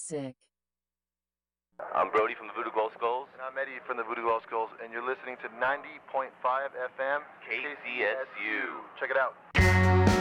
Sick. I'm Brody from the Voodoo Glow Skulls. And I'm Eddie from the Voodoo Glow Skulls, and you're listening to 90.5 FM KCSU. Check it out.